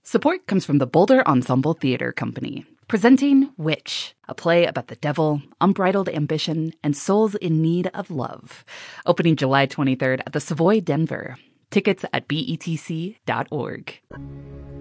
Support comes from the Boulder Ensemble Theater Company, presenting Witch, a play about the devil, unbridled ambition, and souls in need of love. Opening July 23rd at the Savoy Denver. Tickets at betc.org.